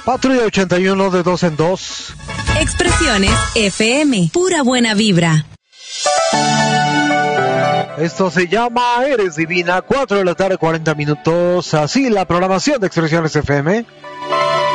Patrulla 81 de 2 en 2. Expresiones FM, pura buena vibra. Esto se llama Eres Divina, 4 de la tarde, 40 minutos. Así la programación de Expresiones FM.